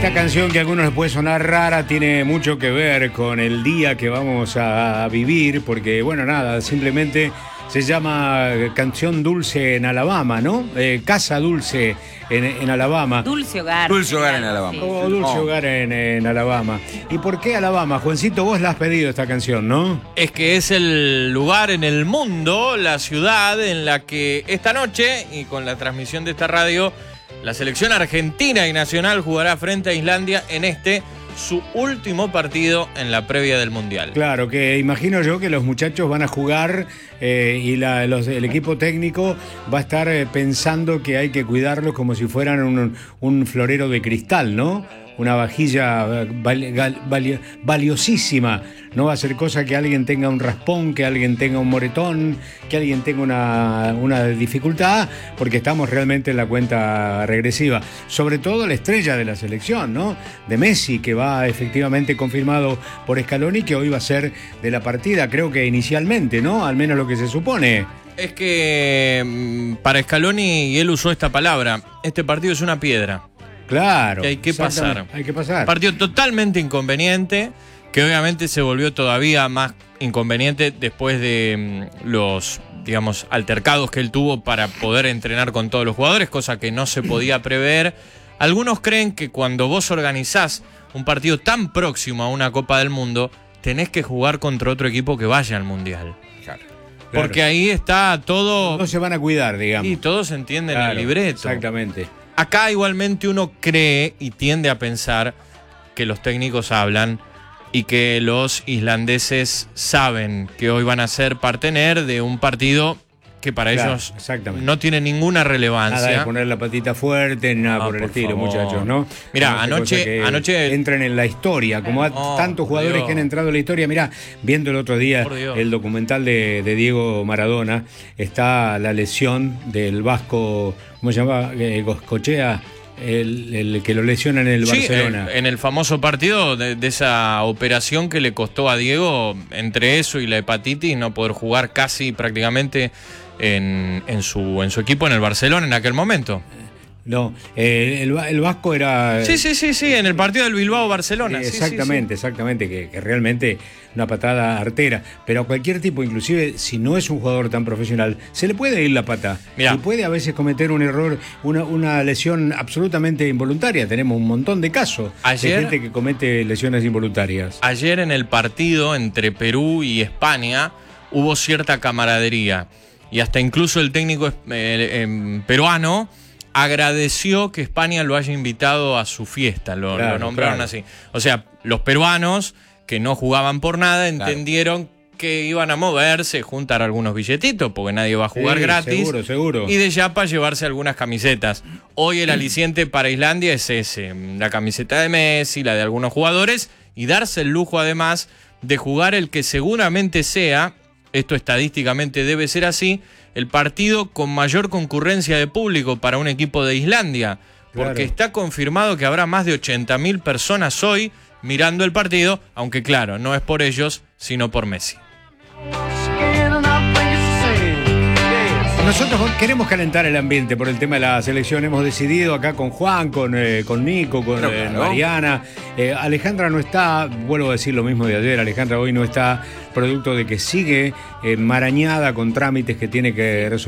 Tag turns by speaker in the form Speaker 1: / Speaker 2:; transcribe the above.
Speaker 1: Esta canción que a algunos les puede sonar rara tiene mucho que ver con el día que vamos a vivir, porque bueno, nada, simplemente se llama Canción Dulce en Alabama, ¿no? Casa Dulce en Alabama.
Speaker 2: Dulce Hogar.
Speaker 3: Dulce Hogar en Alabama.
Speaker 2: Sí.
Speaker 1: O Dulce Hogar en Alabama. ¿Y por qué Alabama? Juancito, vos la has pedido esta canción, ¿no?
Speaker 4: Es que es el lugar en el mundo, la ciudad en la que esta noche, y con la transmisión de esta radio, la selección argentina y nacional jugará frente a Islandia en su último partido en la previa del Mundial.
Speaker 1: Claro, que imagino yo que los muchachos van a jugar y el equipo técnico va a estar pensando que hay que cuidarlos como si fueran un florero de cristal, ¿no? Una vajilla valiosísima. No va a ser cosa que alguien tenga un raspón, que alguien tenga un moretón, que alguien tenga una dificultad, porque estamos realmente en la cuenta regresiva. Sobre todo la estrella de la selección, ¿no? De Messi, que va efectivamente confirmado por Scaloni, que hoy va a ser de la partida, creo que inicialmente, ¿no? Al menos lo que se supone.
Speaker 4: Es que para Scaloni, y él usó esta palabra, este partido es una piedra.
Speaker 1: Claro.
Speaker 4: Que hay que pasar.
Speaker 1: Hay que pasar.
Speaker 4: Partido totalmente inconveniente, que obviamente se volvió todavía más inconveniente después de los, digamos, altercados que él tuvo para poder entrenar con todos los jugadores, cosa que no se podía prever. Algunos creen que cuando vos organizás un partido tan próximo a una Copa del Mundo, tenés que jugar contra otro equipo que vaya al Mundial.
Speaker 3: Claro.
Speaker 4: Porque ahí está todo...
Speaker 1: No se van a cuidar, digamos.
Speaker 4: Y todo se entiende
Speaker 1: Claro,
Speaker 4: en el libreto.
Speaker 1: Exactamente.
Speaker 4: Acá igualmente uno cree y tiende a pensar que los técnicos hablan y que los islandeses saben que hoy van a ser partener de un partido que para ellos no tiene ninguna relevancia.
Speaker 1: Nada de poner la patita fuerte, nada por el estilo,
Speaker 4: favor,
Speaker 1: muchachos, ¿no?
Speaker 4: Mirá,
Speaker 1: No
Speaker 4: anoche
Speaker 1: entren en la historia, como tantos jugadores que han entrado en la historia. Mirá, viendo el otro día el documental de Diego Maradona, está la lesión del vasco, ¿cómo se llama? Goicoechea, el que lo lesiona en el Barcelona.
Speaker 4: En el famoso partido de esa operación que le costó a Diego, entre eso y la hepatitis, no poder jugar casi prácticamente en su equipo en el Barcelona en aquel momento.
Speaker 1: No, el vasco era...
Speaker 4: Sí, en el partido del Bilbao-Barcelona.
Speaker 1: Exactamente, que realmente una patada artera. Pero a cualquier tipo, inclusive si no es un jugador tan profesional, se le puede ir la pata.
Speaker 4: Mirá.
Speaker 1: Y puede a veces cometer un error, una lesión absolutamente involuntaria. Tenemos un montón de casos de gente que comete lesiones involuntarias.
Speaker 4: Ayer en el partido entre Perú y España hubo cierta camaradería. Y hasta incluso el técnico peruano agradeció que España lo haya invitado a su fiesta, lo nombraron así. O sea, los peruanos, que no jugaban por nada, entendieron que iban a moverse, juntar algunos billetitos, porque nadie va a jugar gratis.
Speaker 1: Seguro.
Speaker 4: Y de Yapa llevarse algunas camisetas. Hoy el aliciente para Islandia es ese, la camiseta de Messi, la de algunos jugadores, y darse el lujo además de jugar el que seguramente sea, esto estadísticamente debe ser así, el partido con mayor concurrencia de público para un equipo de Islandia, porque está confirmado que habrá más de 80.000 personas hoy mirando el partido, aunque claro, no es por ellos, sino por Messi.
Speaker 1: Nosotros queremos calentar el ambiente por el tema de la selección. Hemos decidido acá con Juan, con Nico, con Mariana. Alejandra no está, vuelvo a decir lo mismo de ayer. Alejandra hoy no está, producto de que sigue enmarañada con trámites que tiene que resolver.